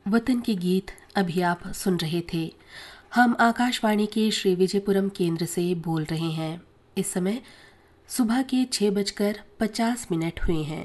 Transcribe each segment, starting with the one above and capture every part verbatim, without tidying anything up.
वतन के गीत अभी आप सुन रहे थे। हम आकाशवाणी के श्री विजयपुरम केंद्र से बोल रहे हैं। इस समय सुबह के छः बजकर पचास मिनट हुए हैं।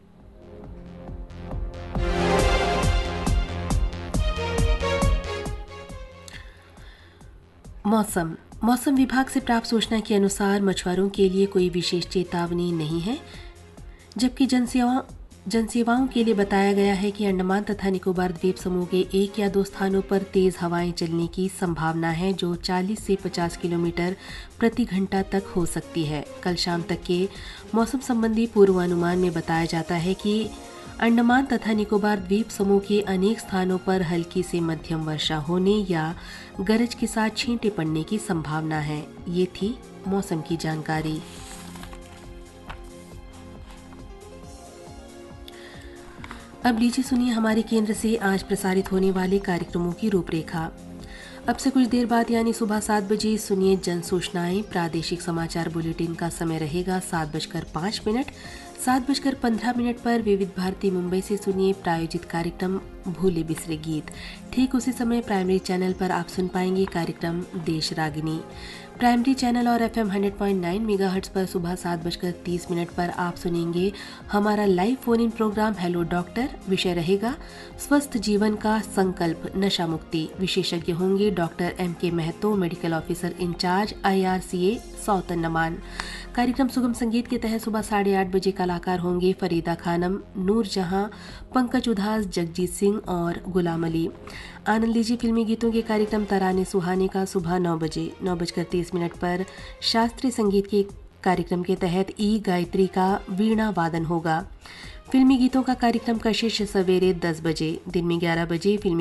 मौसम मौसम विभाग से प्राप्त सूचना के अनुसार मछुआरों के लिए कोई विशेष चेतावनी नहीं है, जबकि जनसेवा जनसेवाओं के लिए बताया गया है कि अंडमान तथा निकोबार द्वीप समूह के एक या दो स्थानों पर तेज हवाएं चलने की संभावना है, जो चालीस से पचास किलोमीटर प्रति घंटा तक हो सकती है। कल शाम तक के मौसम संबंधी पूर्वानुमान में बताया जाता है कि अंडमान तथा निकोबार द्वीप समूह के अनेक स्थानों पर हल्की से मध्यम वर्षा होने या गरज के साथ छींटे पड़ने की संभावना है। ये थी मौसम की जानकारी। अब लीजिए सुनिए हमारे केंद्र से आज प्रसारित होने वाले कार्यक्रमों की रूपरेखा। अब से कुछ देर बाद यानी सुबह सात बजे सुनिए जन सूचनाएं। प्रादेशिक समाचार बुलेटिन का समय रहेगा सात बजकर पाँच मिनट। सात बजकर पंद्रह मिनट पर विविध भारती मुंबई से सुनिए प्रायोजित कार्यक्रम भूले बिसरे गीत। ठीक उसी समय प्राइमरी चैनल पर आप सुन पाएंगे कार्यक्रम देश रागिनी। प्राइमरी चैनल और F am hundred point nine megahertz पर सुबह सात बजकर तीस मिनट पर आप सुनेंगे हमारा live phone in programme hello doctor. विषय रहेगा स्वस्थ जीवन का संकल्प नशा मुक्ति। विशेषज्ञ होंगे डॉक्टर एम के Mahato, medical officer in charge I R C ए सौतन नमान। कार्यक्रम सुगम संगीत के तहत सुबह साढ़े आठ बजे कलाकार होंगे फरीदा खानम, नूर जहां, पंकज उधास, जगजीत सिंह और गुलाम अली। आनंद लीजिए फिल्मी गीतों के कार्यक्रम तराने सुहाने का सुबह नौ बजे। नौ बजकर तीस मिनट पर शास्त्रीय संगीत के कार्यक्रम के तहत ई गायत्री का वीणा वादन होगा। फिल्मी गीतों का कार्यक्रम कशिश सवेरे दस बजे। दिन में ग्यारह बजे फिल्मी